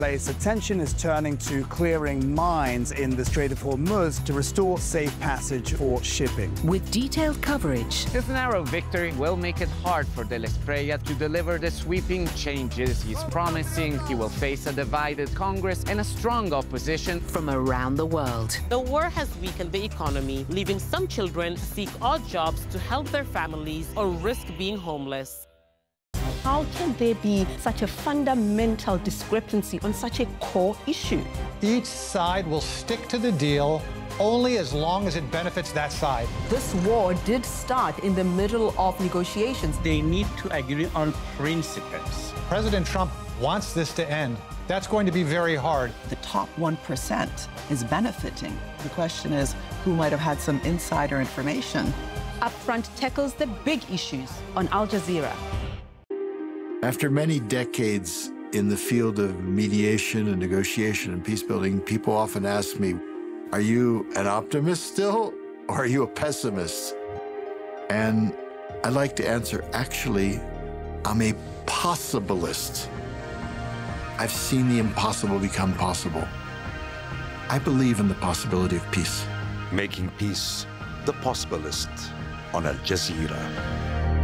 Attention is turning to clearing mines in the Strait of Hormuz to restore safe passage for shipping. With detailed coverage. His narrow victory will make it hard for de la Espriella to deliver the sweeping changes he's promising. He will face a divided Congress and a strong opposition from around the world. The war has weakened the economy, leaving some children seek odd jobs to help their families or risk being homeless. How can there be such a fundamental discrepancy on such a core issue? Each side will stick to the deal only as long as it benefits that side. This war did start in the middle of negotiations. They need to agree on principles. President Trump wants this to end. That's going to be very hard. The top 1% is benefiting. The question is, who might have had some insider information? Upfront tackles the big issues on Al Jazeera. After many decades in the field of mediation and negotiation and peace building, people often ask me, are you an optimist still, or are you a pessimist? And I like to answer, actually, I'm a possibilist. I've seen the impossible become possible. I believe in the possibility of peace. Making Peace, The Possibilist on Al Jazeera.